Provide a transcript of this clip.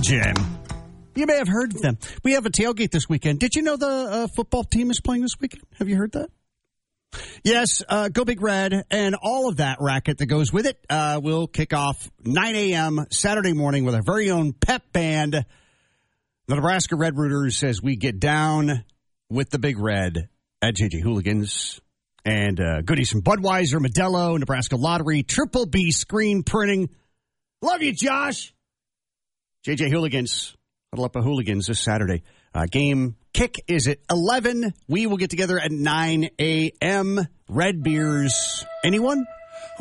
Gym. You may have heard of them. We have a tailgate this weekend. Did you know the football team is playing this weekend? Have you heard that? Yes, Go Big Red and all of that racket that goes with it will kick off 9 a.m. Saturday morning with our very own pep band, the Nebraska Red Rooters, as we get down with the Big Red at JJ Hooligans. And goodies from Budweiser, Modelo, Nebraska Lottery, Triple B Screen Printing. Love you, Josh. JJ Hooligans. Huddle up a Hooligans this Saturday. Game kick is at 11. We will get together at 9 a.m. Red beers. Anyone?